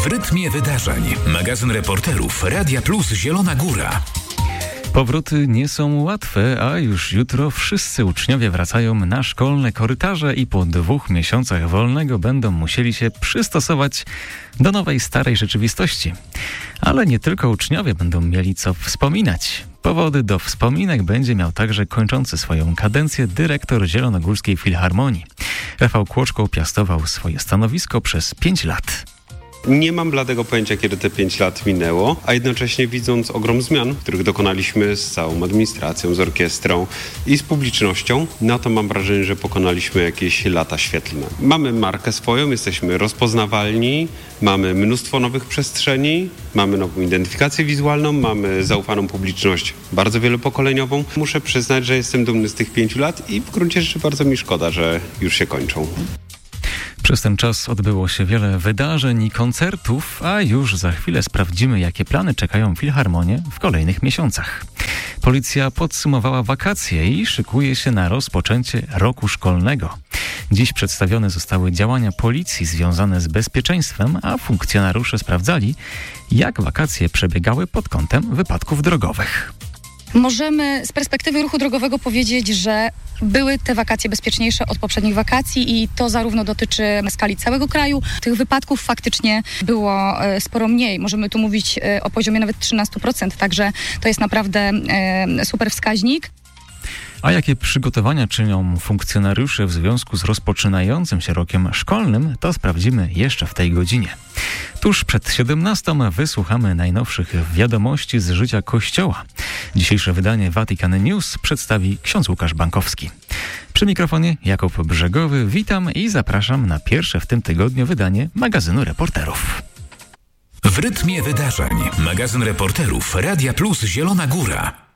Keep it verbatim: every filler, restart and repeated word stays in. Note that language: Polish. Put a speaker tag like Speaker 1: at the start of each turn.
Speaker 1: W rytmie wydarzeń. Magazyn reporterów Radia Plus Zielona Góra.
Speaker 2: Powroty nie są łatwe, a już jutro wszyscy uczniowie wracają na szkolne korytarze i po dwóch miesiącach wolnego będą musieli się przystosować do nowej, starej rzeczywistości. Ale nie tylko uczniowie będą mieli co wspominać. Powody do wspominek będzie miał także kończący swoją kadencję dyrektor Zielonogórskiej Filharmonii. Rafał Kłoczko piastował swoje stanowisko przez pięć lat.
Speaker 3: Nie mam bladego pojęcia, kiedy te pięć lat minęło, a jednocześnie widząc ogrom zmian, których dokonaliśmy z całą administracją, z orkiestrą i z publicznością, no to mam wrażenie, że pokonaliśmy jakieś lata świetlne. Mamy markę swoją, jesteśmy rozpoznawalni, mamy mnóstwo nowych przestrzeni, mamy nową identyfikację wizualną, mamy zaufaną publiczność bardzo wielopokoleniową. Muszę przyznać, że jestem dumny z tych pięciu lat i w gruncie rzeczy bardzo mi szkoda, że już się kończą.
Speaker 2: Przez ten czas odbyło się wiele wydarzeń i koncertów, a już za chwilę sprawdzimy, jakie plany czekają Filharmonię w kolejnych miesiącach. Policja podsumowała wakacje i szykuje się na rozpoczęcie roku szkolnego. Dziś przedstawione zostały działania policji związane z bezpieczeństwem, a funkcjonariusze sprawdzali, jak wakacje przebiegały pod kątem wypadków drogowych.
Speaker 4: Możemy z perspektywy ruchu drogowego powiedzieć, że były te wakacje bezpieczniejsze od poprzednich wakacji i to zarówno dotyczy skali całego kraju. Tych wypadków faktycznie było sporo mniej. Możemy tu mówić o poziomie nawet trzynaście procent, także to jest naprawdę super wskaźnik.
Speaker 2: A jakie przygotowania czynią funkcjonariusze w związku z rozpoczynającym się rokiem szkolnym, to sprawdzimy jeszcze w tej godzinie. Tuż przed siedemnastą wysłuchamy najnowszych wiadomości z życia Kościoła. Dzisiejsze wydanie Vatican News przedstawi ksiądz Łukasz Bankowski. Przy mikrofonie Jakub Brzegowy, witam i zapraszam na pierwsze w tym tygodniu wydanie magazynu reporterów.
Speaker 1: W rytmie wydarzeń. Magazyn reporterów Radia Plus Zielona Góra.